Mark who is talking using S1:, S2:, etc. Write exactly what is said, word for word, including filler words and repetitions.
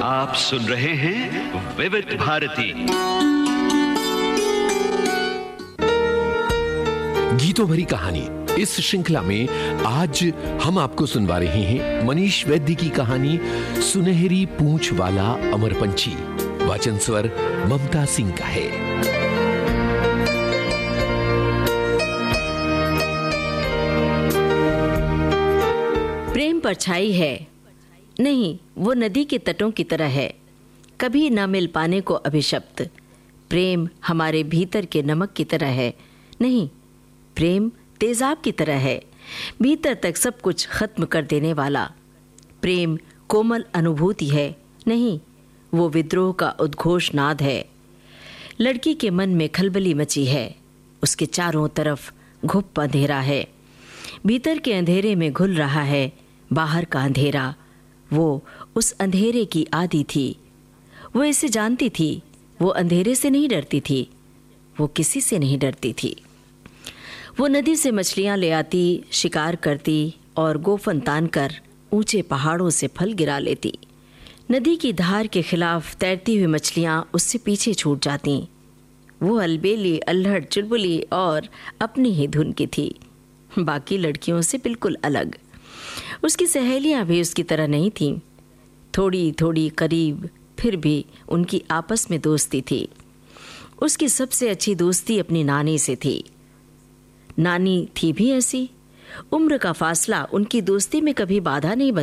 S1: आप सुन रहे हैं विविध भारती।
S2: गीतों भरी कहानी इस श्रृंखला में आज हम आपको सुनवा रहे हैं मनीष वैद्य की कहानी सुनहरी पूंछ वाला अमर पंछी। वाचन स्वर ममता सिंह का है।
S3: प्रेम परछाई है, नहीं वो नदी के तटों की तरह है, कभी न मिल पाने को अभिशप्त। प्रेम हमारे भीतर के नमक की तरह है, नहीं प्रेम तेजाब की तरह है, भीतर तक सब कुछ खत्म कर देने वाला। प्रेम कोमल अनुभूति है, नहीं वो विद्रोह का उद्घोष नाद है। लड़की के मन में खलबली मची है, उसके चारों तरफ घुप अंधेरा है। भीतर के अंधेरे में घुल रहा है बाहर का अंधेरा। वो उस अंधेरे की आदी थी, वो इसे जानती थी। वो अंधेरे से नहीं डरती थी, वो किसी से नहीं डरती थी। वो नदी से मछलियां ले आती, शिकार करती और गोफन तान कर ऊंचे पहाड़ों से फल गिरा लेती। नदी की धार के खिलाफ तैरती हुई मछलियां उससे पीछे छूट जाती। वो अलबेली, अल्हड़, चुलबुली और अपनी ही धुन की थी, बाकी लड़कियों से बिल्कुल अलग। उसकी सहेलियां भी उसकी तरह नहीं थीं, थोड़ी थोड़ी करीब, फिर भी उनकी आपस में दोस्ती थी। उसकी सबसे अच्छी दोस्ती अपनी नानी से थी। नानी थी भी ऐसी। उम्र का फासला उनकी दोस्ती में कभी बाधा नहीं बन